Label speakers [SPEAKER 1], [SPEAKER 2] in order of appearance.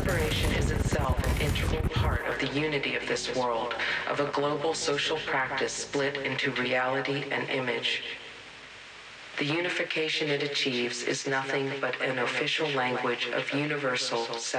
[SPEAKER 1] separation is itself an integral part of the unity of this world, of a global social practice split into reality and image. The unification it achieves is nothing but an official language of universal